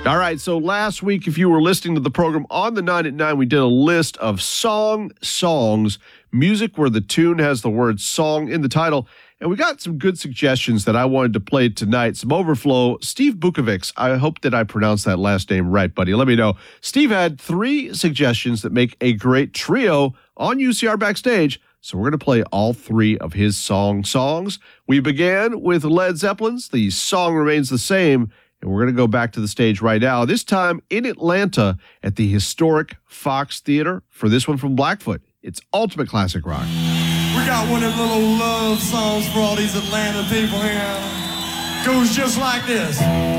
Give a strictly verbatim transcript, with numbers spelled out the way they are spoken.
All right, so last week, if you were listening to the program on the nine at nine, we did a list of song songs, music where the tune has the word song in the title, and we got some good suggestions that I wanted to play tonight. Some overflow. Steve Bukovics, I hope that I pronounced that last name right, buddy. Let me know. Steve had three suggestions that make a great trio on U C R Backstage, so we're going to play all three of his song songs. We began with Led Zeppelin's The Song Remains the Same, and we're going to go back to the stage right now, this time in Atlanta at the historic Fox Theater for this one from Blackfoot. It's Ultimate Classic Rock. We got one of them little love songs for all these Atlanta people here. Goes just like this.